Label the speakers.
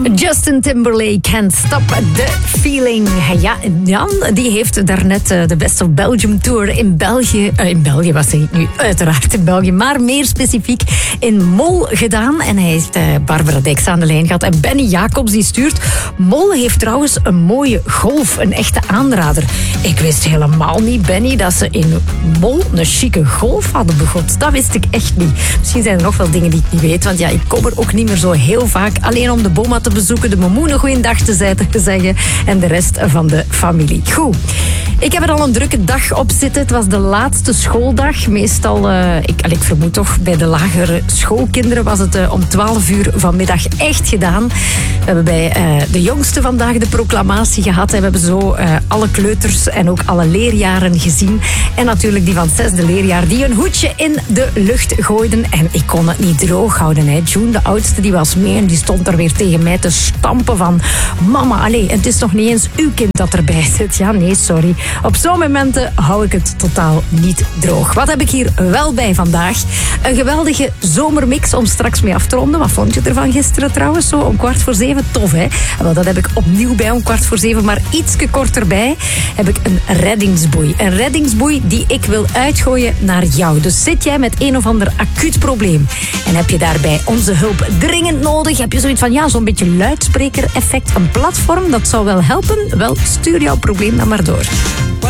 Speaker 1: Justin Timberlake, Can't Stop the Feeling. Ja, Jan die heeft daarnet de Best of Belgium Tour in België... in België, wat zeg ik nu? Uiteraard in België, maar meer specifiek in Mol gedaan. En hij heeft Barbara Dijks aan de lijn gehad en Benny Jacobs die stuurt. Mol heeft trouwens een mooie golf, een echte aanrader. Ik wist helemaal niet, Benny, dat ze in Mol een chique golf hadden begot. Dat wist ik echt niet. Misschien zijn er nog wel dingen die ik niet weet, want ja, ik kom er ook niet meer zo heel vaak. Alleen om de Boma te bezoeken, de Momoen een goeiedag te zeggen en de rest van de familie. Goed. Ik heb er al een drukke dag op zitten. Het was de laatste schooldag. Meestal, ik vermoed toch, bij de lagere schoolkinderen was het om 12 uur vanmiddag echt gedaan. We hebben bij de jongste vandaag de proclamatie gehad. En we hebben zo alle kleuters en ook alle leerjaren gezien. En natuurlijk die van het 6e leerjaar die een hoedje in de lucht gooiden. En ik kon het niet droog houden. Hè. June, de oudste, die was mee en die stond er weer tegen mij te stampen van... Mama, allee, het is nog niet eens uw kind dat erbij zit. Ja, nee, sorry. Op zo'n momenten hou ik het totaal niet droog. Wat heb ik hier wel bij vandaag? Een geweldige zomermix om straks mee af te ronden. Wat vond je ervan gisteren trouwens? Zo om 6:15. Tof, hè? Wel, dat heb ik opnieuw bij om 6:15. Maar ietske korter bij heb ik een reddingsboei. Een reddingsboei die ik wil uitgooien naar jou. Dus zit jij met een of ander acuut probleem en heb je daarbij onze hulp dringend nodig? Heb je zoiets van, ja, zo'n beetje luidspreker-effect, een platform, dat zou wel helpen? Wel, stuur jouw probleem dan maar door.